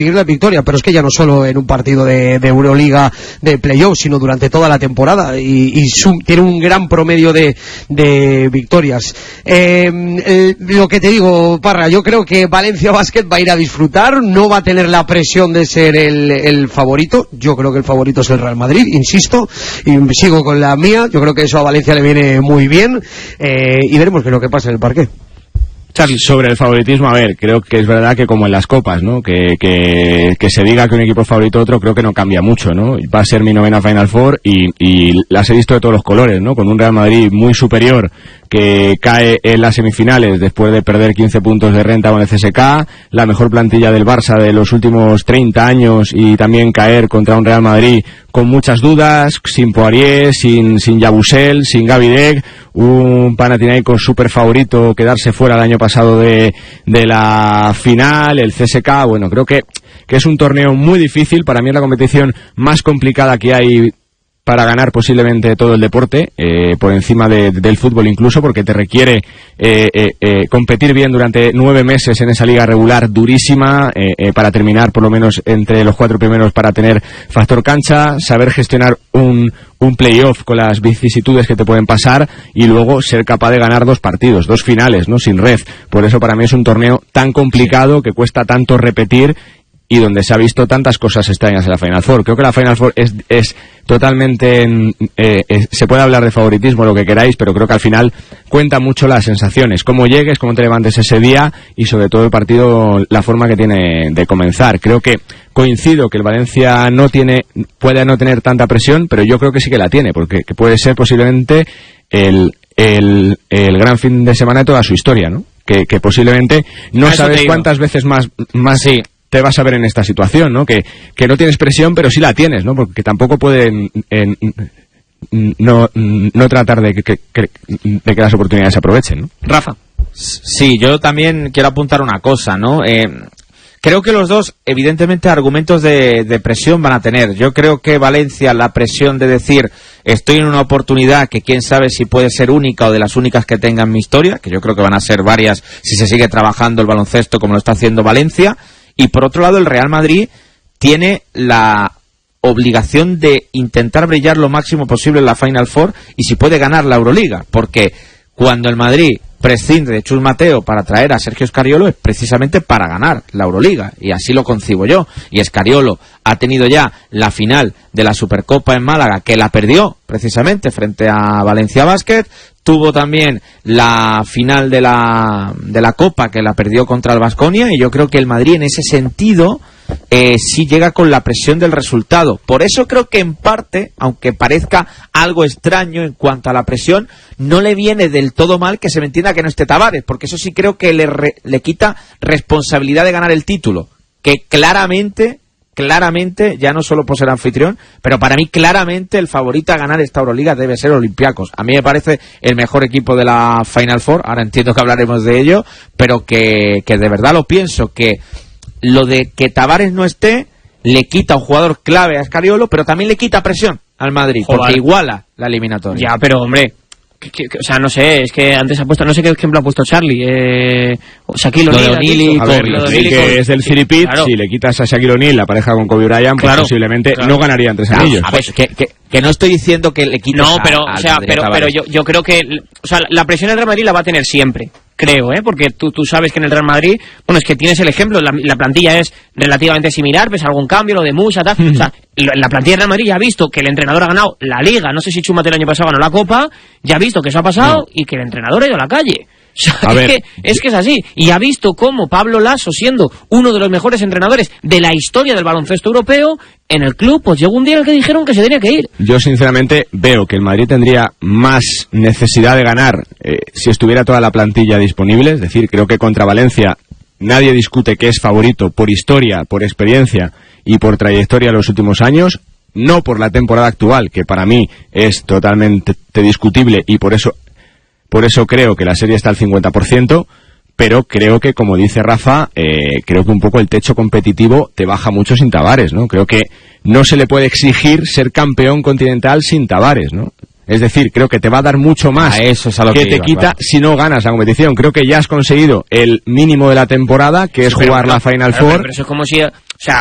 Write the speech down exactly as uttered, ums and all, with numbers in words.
la victoria, pero es que ya no solo en un partido de, de Euroliga de playoff, sino durante toda la temporada, y, y su, tiene un gran promedio de, de victorias. Eh, eh, lo que te digo, Parra, yo creo que Valencia Basket va a ir a disfrutar, no va a tener la presión de ser el, el favorito. Yo creo que el favorito es el Real Madrid, insisto, y sigo con la mía. Yo creo que eso a Valencia le viene muy bien, eh, y veremos qué es lo que pasa en el parqué. Charlie, sobre el favoritismo, a ver, creo que es verdad que como en las copas, ¿no? Que, que, que se diga que un equipo es favorito a otro, creo que no cambia mucho, ¿no? Va a ser mi novena Final Four y, y las he visto de todos los colores, ¿no? Con un Real Madrid muy superior que cae en las semifinales después de perder quince puntos de renta con el C S K, la mejor plantilla del Barça de los últimos treinta años, y también caer contra un Real Madrid con muchas dudas, sin Poirier, sin, sin Yabusel, sin Gavidec, un Panathinaikos súper favorito, quedarse fuera el año pasado de, de la final, el C S K. Bueno, creo que, que es un torneo muy difícil. Para mí es la competición más complicada que hay para ganar posiblemente todo el deporte, eh, por encima de, del fútbol incluso, porque te requiere eh, eh, eh, competir bien durante nueve meses en esa liga regular durísima, eh, eh, para terminar por lo menos entre los cuatro primeros, para tener factor cancha, saber gestionar un, un playoff con las vicisitudes que te pueden pasar, y luego ser capaz de ganar dos partidos, dos finales, ¿no? Sin ref. Por eso para mí es un torneo tan complicado, que cuesta tanto repetir, y donde se ha visto tantas cosas extrañas en la Final Four. Creo que la Final Four es, es totalmente... Eh, eh, se puede hablar de favoritismo, lo que queráis, pero creo que al final cuenta mucho las sensaciones, cómo llegues, cómo te levantes ese día, y sobre todo el partido, la forma que tiene de comenzar. Creo que coincido que el Valencia no tiene, puede no tener tanta presión, pero yo creo que sí que la tiene, porque que puede ser posiblemente el, el, el gran fin de semana de toda su historia, ¿no? Que, que posiblemente no sabes cuántas veces más... más sí. te vas a ver en esta situación, ¿no? Que, que no tienes presión, pero sí la tienes, ¿no? Porque tampoco pueden en, no, no tratar de que, que, de que las oportunidades se aprovechen, ¿no? Rafa. Sí, yo también quiero apuntar una cosa, ¿no? Eh, creo que los dos, evidentemente, argumentos de, de presión van a tener. Yo creo que Valencia, la presión de decir estoy en una oportunidad que quién sabe si puede ser única o de las únicas que tenga en mi historia, que yo creo que van a ser varias si se sigue trabajando el baloncesto como lo está haciendo Valencia. Y por otro lado, el Real Madrid tiene la obligación de intentar brillar lo máximo posible en la Final Four, y si puede ganar la Euroliga, porque cuando el Madrid prescinde de Chus Mateo para traer a Sergio Scariolo es precisamente para ganar la Euroliga, y así lo concibo yo. Y Scariolo ha tenido ya la final de la Supercopa en Málaga, que la perdió precisamente frente a Valencia Basket. Tuvo también la final de la de la Copa, que la perdió contra el Baskonia, y yo creo que el Madrid en ese sentido eh, sí llega con la presión del resultado. Por eso creo que en parte, aunque parezca algo extraño en cuanto a la presión, no le viene del todo mal que se me entienda que no esté Tavares, porque eso sí creo que le, re, le quita responsabilidad de ganar el título, que claramente... Claramente, ya no solo por ser anfitrión, pero para mí claramente el favorito a ganar esta Euroliga debe ser Olympiacos. A mí me parece el mejor equipo de la Final Four, ahora entiendo que hablaremos de ello, pero que, que de verdad lo pienso, que lo de que Tavares no esté le quita un jugador clave a Scariolo, pero también le quita presión al Madrid, Joder. porque iguala la eliminatoria. Ya, pero hombre... Que, que, o sea, no sé, es que antes ha puesto, no sé qué ejemplo ha puesto Charlie, eh, Shaquille O'Neal, a ver, que es del City Pitch, claro. Si le quitas a Shaquille O'Neal la pareja con Kobe Bryant, pues claro, posiblemente claro. no ganarían tres claro, anillos. A ver, que, que, que no estoy diciendo que le quites no, pero, a, o sea, pero, pero yo, yo creo que, o sea, la presión del Real Madrid la va a tener siempre. Creo, ¿eh? Porque tú, tú sabes que en el Real Madrid, bueno, es que tienes el ejemplo, la, la plantilla es relativamente similar, ves algún cambio, lo de Musa, tal, mm. o sea, la plantilla del Real Madrid ya ha visto que el entrenador ha ganado la Liga, no sé si Chumate el año pasado ganó la Copa, ya ha visto que eso ha pasado no. y que el entrenador ha ido a la calle. O sea, a es, ver, que, es que es así. Y ha visto cómo Pablo Lasso, siendo uno de los mejores entrenadores de la historia del baloncesto europeo, en el club, pues llegó un día en el que dijeron que se tenía que ir. Yo sinceramente veo que el Madrid tendría más necesidad de ganar eh, si estuviera toda la plantilla disponible. Es decir, creo que contra Valencia nadie discute que es favorito por historia, por experiencia y por trayectoria en los últimos años. No por la temporada actual, que para mí es totalmente discutible, y por eso... Por eso creo que la serie está al cincuenta por ciento, pero creo que, como dice Rafa, eh, creo que un poco el techo competitivo te baja mucho sin Tavares, ¿no? Creo que no se le puede exigir ser campeón continental sin Tavares, ¿no? Es decir, creo que te va a dar mucho más a eso es a lo que, que te iba, quita claro. si no ganas la competición. Creo que ya has conseguido el mínimo de la temporada, que es Pero, jugar pero, la Final claro, Four. Pero, pero eso es como si... O sea,